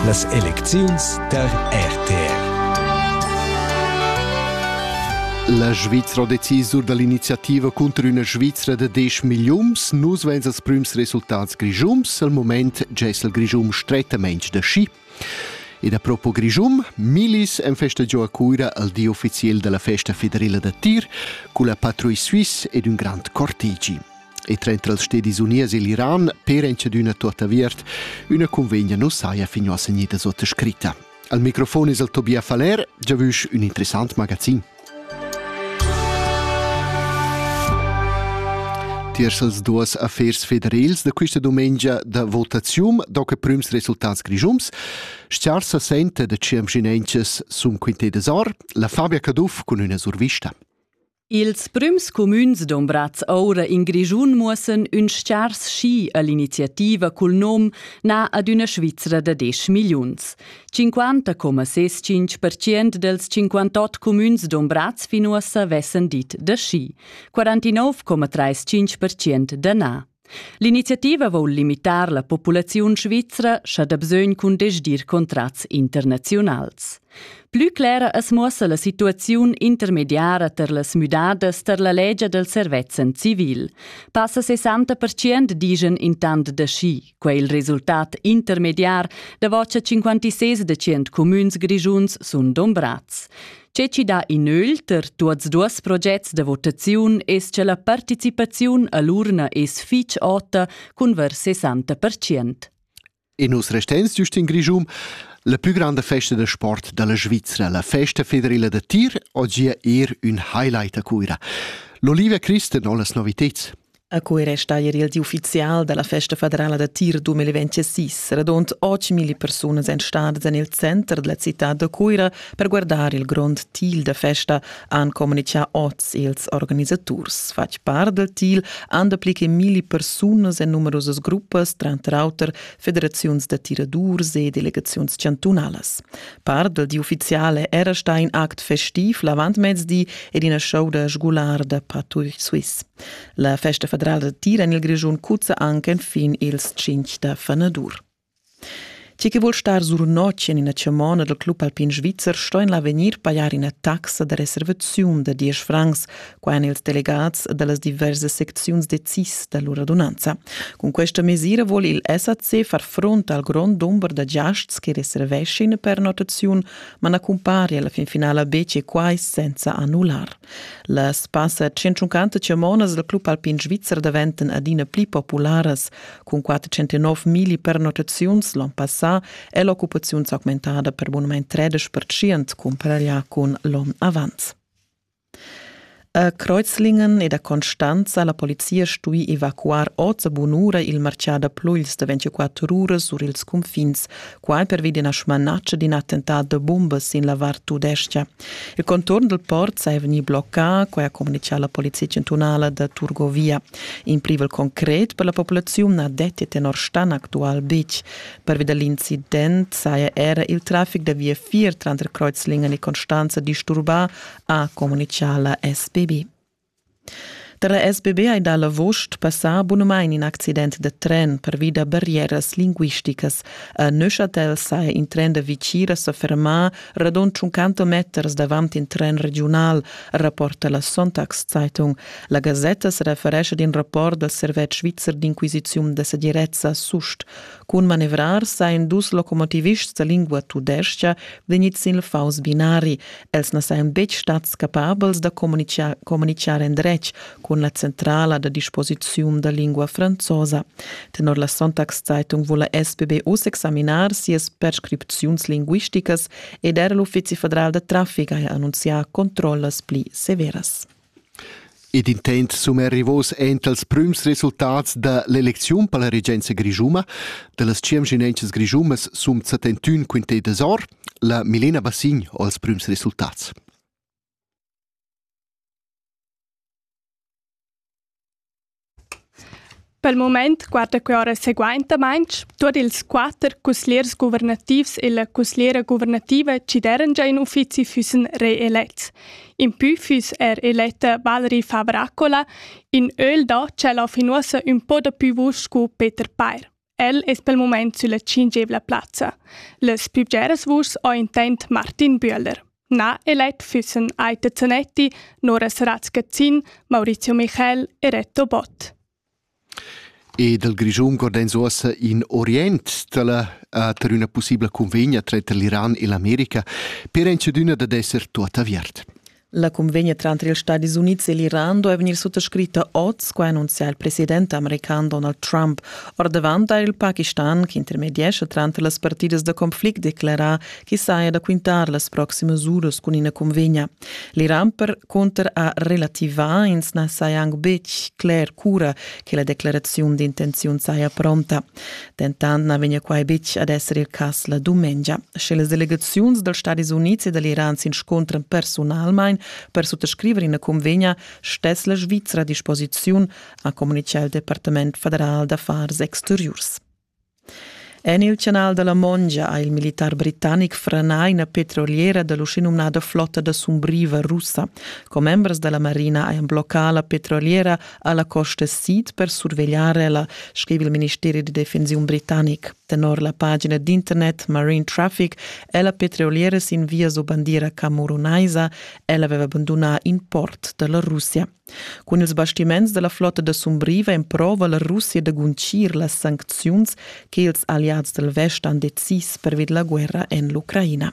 las elecziuns der RTR. La Svizra ha deciso dall'iniziativa contro una Svizzera de 10 milions. Nus vens als prüms resultats grigiums. Al moment gessel grigium strettamente da sci. E da propos grigium, milis en festegiò a cuira al dia ufficiel della festa federale da Tir, con la patrouille suisse ed un grand cortegi. E tra els Stedis Unis e l'Iran, per ence d'una tota viert, una convegna non saia fino a segnita sottoscritta. Al microfono is el Tobia Faller, già vus un interessant magazin. Tiers els duos affers federals de questa domenica da votazione, dopo prüms resultats grigiums. Stiarsa sente de ciem ginences sum quinte desor, la Fabia Caduff con una survista. Ils prüms comüns d'Ombraz ora in Grigiun mussen un stjars schi all'iniziativa col nom na ad una Svizzera de 10 milions. 50,65% dels 58 comüns d'Ombraz finuossa vessen dit da schi, 49,35% da na. L'iniziativa vuol limitar la popolazione svizzera scha da bsögn cun desdir contrats internazionals. Plü clara es muossa la situaziun intermediara ter las müdadas ter la legge del servezen civil. Passa 60% digen intant da schi, quel resultat intermediar da voce 56% comüns grigiuns sun d'Ombraz. Ce ci dà in öl ter tuots duos progets de votaziun es che la participaziun all'urna es fich otta cun ver 60%. E nus restens giust in Grigium, la più grande festa del sport della Svizzera, la festa federale da Tir, oggi è un highlight a cuira. L'Olivia Christen ha las novitets. A cui resta ieri il di ufficiale della Festa Federale da Tir 2026. Radont 8.000 persone sono state nel centro della città da Cuira per guardare il grande til da festa han comunicato oz ils organizzatori. Fac part del til han dappliche 1.000 persone in numerose gruppes, tra l'altro federazioni da tiradurs e delegazioni cantonales. Part del di ufficiale era sta in act festiv, lavant mezzdi ed in a show da sgular da patrouille suisse. La Festa Federale da Tir in il Grigiun cuzza anche fin ils 5 da Fanadur. Ci che vuol star sur nocien in a cemona del Club Alpin Svizzer sto in l'avenir pagar in a taxa de reservazione de 10 francs quan ils delegats de las diverse seczioni de CIS de l'ordonanza. Con questa misura vuol il SAC far fronte al grand numero de giasts che reservescin per notazione ma na compari alla fin finale bece quai senza annullar. Las passa 150 cemonas del Club Alpin Svizzer diventen adina pli populares con 409.000 per notazioni l'an passato e l'occupazione è aumentata per buonamente 13% comparata con l'anno avanti. A Kreuzlingen e a Constanza la polizia stui evacuar 8 bunura il marcià da Pluils de 24 ore sur ils confins, quai per vide una smanaccia di un attentat de bombes in la Vartu d'Estia. Il contorno del port s'è veni blocca, quai a comunicare la polizia cantonale de Turgovia. In privel concret per la popolazione ha detti tenor stan actual bec. Per vide l'incident s'è era il traffic de via 4 tra Kreuzlingen e Constanza disturba a comunicare la SBB. Der SBB ha dalla vost passà buonamain in accident de tren per vida barrieras linguisticas. A Neuchâtel sai in tren de vicira se ferma radon 50 meters davanti in tren regional, rapporta la Sonntagszeitung. La Gazzetta se referisce ad un rapport del Servet Svizzer d'Inquisizione de Segirezza Sust. Con manevrar sai in dus locomotivists de lingua tudescia venit sin faus binari. Els na sai un bec stats capabels da comunicare in drech con la centrala da disposizione da lingua franzosa. Tenor la Sonntagszeitung vuole SBB us examinar sies prescripziuns linguisticas ed era l'Uffizi Federal de Traffic a annunciar controllas pli severas. Ed intent sum arrivos entals prüms resultats de l'elezione per la regenza Grigiuma, de las ciem ginences Grigiumes sum 71 quinte desor, la Milena Bassign als prüms resultats. Pel moment, guarda que ora seguente mains, tutti ils 4 consigliers governativs e la consigliera governativa ci deren già in uffizi füssen reelets. In più fus eletta Valerie Favracola, in öl da c'è la finuosa un po' da più vusch cu Peter Pair. El è pel moment sulla cingevla plazza. Les pübgeres vurs ho intent Martin Bühler. Na elett füssen Aite Zanetti, Nora Saratz-Gazzin, Maurizio Michel e Retto Bott. E del Grigium gordens uossa in Orient per una possibile convegna tra l'Iran e l'America per enceduna da esser tutta viert. La convegna tra gli Stati Uniti e l'Iran deve venire sottoscritta oggi, come annuncia il presidente americano Donald Trump. Or davanti il Pakistan, che intermediesce tra le partite del conflitto, declara che saia da quintare le prossime ore con una convegna. L'Iran per contro a relativa in Sayang Beach, Claire cura che la declarazione di intenzione saia pronta. Tentando venire qua Beach ad essere il caso la domenica. Se le delegazioni degli Stati Uniti e dell'Iran si incontrano personalmente per sottoscrivere in una convegna stess la Svizzera a disposizione, a comunicare il Departamento Federale d'Affari Exteriors. En il canal della Mongia il militar britannic frenà una petroliera dell'uscinominata flotta da Sumbriva russa. Com membres della marina ha bloccato la petroliera alla costa sud per sorvegliarla, scrive il Ministero di Difesa britannico. Tenor la pagina d'internet Marine Traffic e la petroliera si invia su bandiera camerunaisa e l'aveva abbandonato in port della Russia. Con ils bastiments della flotta da Sumbriva in prova la Russia da guncir le sanzioni che ils aliati del Vest han decis per vid la guerra in l'Ucraina.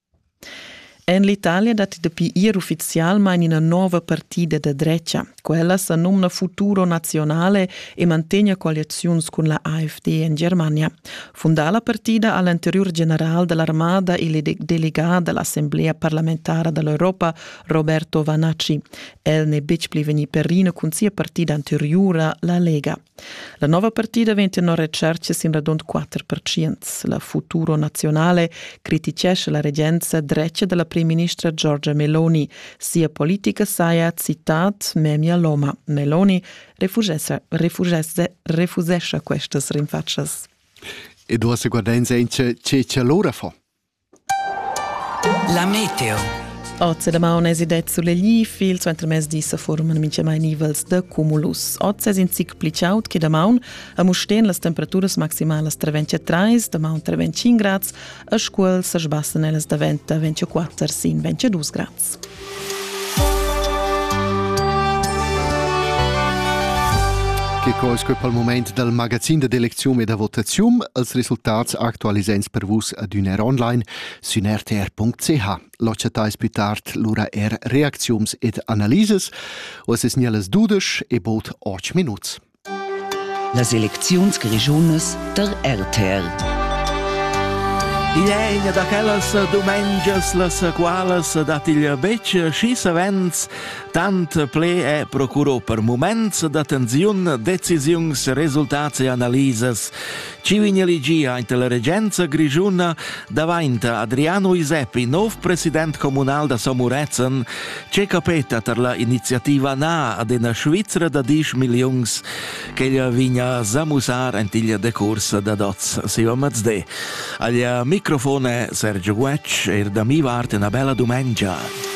En l'Italia dati da ieri ufficialmente una nuova partita da dreccia. Quella si nomina Futuro Nazionale e mantiene coalizioni con la AfD in Germania. Fondà la partita all'anterior generale dell'Armata e delegato dell'Assemblea parlamentare dell'Europa Roberto Vanacci. El ne bec pliveni perina con sia partita anteriore la Lega. La nuova partita vente in ricerca sin radont 4%. La Futuro Nazionale criticesce la reggenza dreccia della Prima Ministra Giorgia Meloni. Sia politica saia citat memia Loma. Meloni refugesse queste rinfaccias. E due se guardenza c'è l'ora fa. La meteo. Oggi da maun esidet sulle lifi, il centro mes di se forman mince mai nivels de cumulus. Oggi es in cic plicaut che da maun a musten las temperaturas maximales tra 23, da maun tra 25 grads, a scuol se sbassen elas da 20, 24, sin 22 grads. Che cosa per il momento del magazzino di elezione e di votazione, els risultati actualizzati per voi ad un'era online su rtr.ch. L'occiatais più tard l'ora reazioni ed analyses, o es nieles dudes e bot 8 minuti. Las eleczions grigiunas der RTR. Il legno da quelles domenges las quales dat il bec schis events tant ple e procurò per moments d'attenzione, decisiuns, resultats e analises. Ci vigneligia in la reggenza grigiuna davanti Adriano Isepi, nuovo presidente comunale da Somurezen, c'è capeta per la iniziativa na ad una Svizzera da 10 milioni che gli vigna zamusar in il decurs da dots. Si va mezzde. Al microfono Sergio Guec e da mi vart una bella domenica.